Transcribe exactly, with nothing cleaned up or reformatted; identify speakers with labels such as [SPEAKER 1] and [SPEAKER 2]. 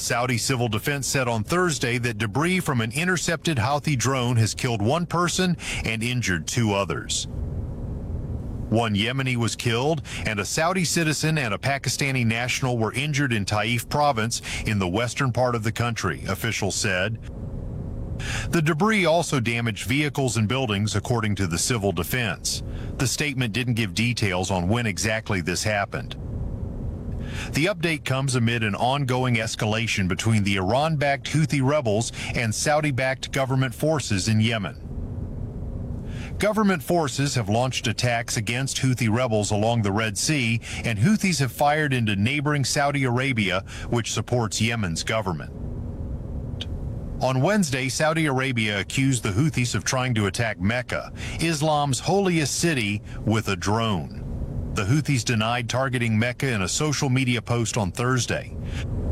[SPEAKER 1] Saudi civil defense said on Thursday that debris from an intercepted Houthi drone has killed one person and injured two others. One Yemeni was killed, and a Saudi citizen and a Pakistani national were injured in Taif province in the western part of the country, officials said. The debris also damaged vehicles and buildings, according to the civil defense. The statement didn't give details on when exactly this happened. The update comes amid an ongoing escalation between the Iran-backed Houthi rebels and Saudi-backed government forces in Yemen. Government forces have launched attacks against Houthi rebels along the Red Sea, and Houthis have fired into neighboring Saudi Arabia, which supports Yemen's government. On Wednesday, Saudi Arabia accused the Houthis of trying to attack Mecca, Islam's holiest city, with a drone. The Houthis denied targeting Mecca in a social media post on Thursday.